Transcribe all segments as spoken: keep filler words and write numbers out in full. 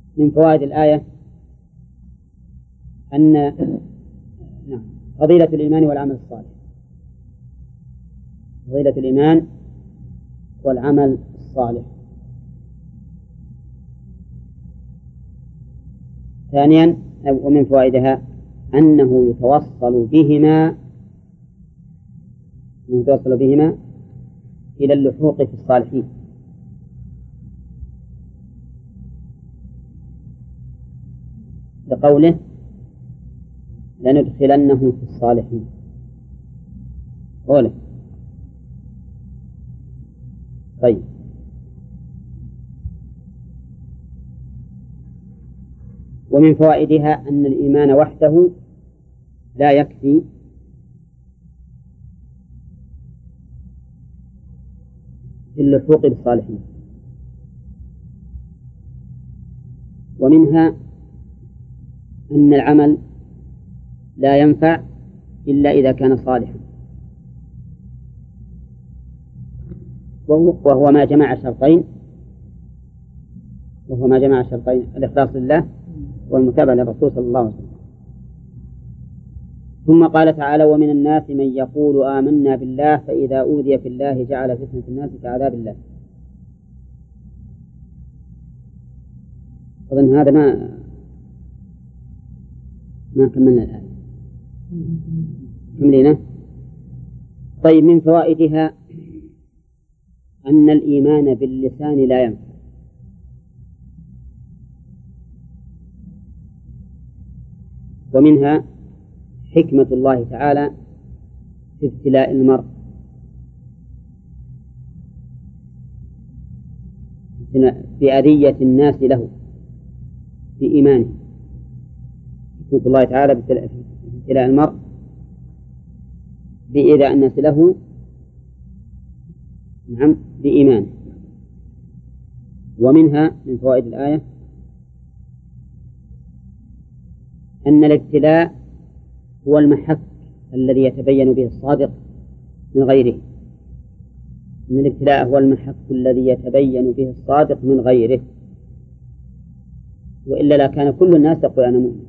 من فوائد الآية أن نعم فضيلة الإيمان والعمل الصالح، فضيلة الإيمان والعمل الصالح. ثانيا ومن فوائدها أنه يتوصل بهما يتوصل بهما إلى اللحوق في الصالحين، لقوله لندخلنهم في الصالحين. قوله طيب. ومن فوائدها أن الإيمان وحده لا يكفي في اللحوق بالصالحين. ومنها أن العمل لا ينفع إلا إذا كان صالحا، وهو ما جمع شرطين وهو ما جمع شرطين الإخلاص لله والمتابعة للرسول صلى الله عليه وسلم. ثم قال تعالى ومن الناس من يقول آمنا بالله فإذا أوذي في الله جعل فتنة الناس كعذاب الله. أظن هذا ما ما كملنا الآية كملنا. طيب من فوائدها أن الإيمان باللسان لا ينفع، ومنها حكمة الله تعالى في ابتلاء المرء بأذية الناس له بإيمانه. حكمة الله تعالى في ابتلاء المرء بإيذاء الناس له نعم بإيمانه. ومنها من فوائد الآية أن الابتلاء هو المحك الذي يتبين به الصادق من غيره. أن الابتلاء هو المحك الذي يتبين به الصادق من غيره، وإلا لا كان كل الناس يقول أنا مؤمن.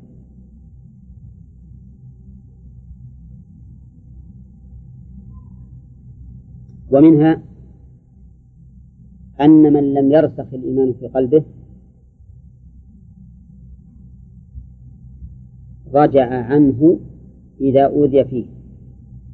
ومنها أن من لم يرسخ الإيمان في قلبه رجع عنه إذا أوذي فيه،